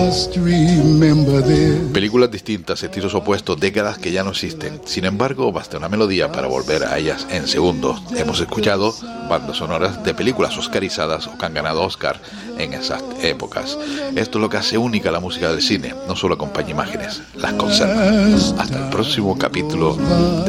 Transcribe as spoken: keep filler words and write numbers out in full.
Películas distintas, estilos opuestos, décadas que ya no existen. Sin embargo, basta una melodía para volver a ellas en segundos. Hemos escuchado bandas sonoras de películas oscarizadas o que han ganado Oscar en esas épocas. Esto es lo que hace única la música del cine. No solo acompaña imágenes, las conserva. Hasta el próximo capítulo de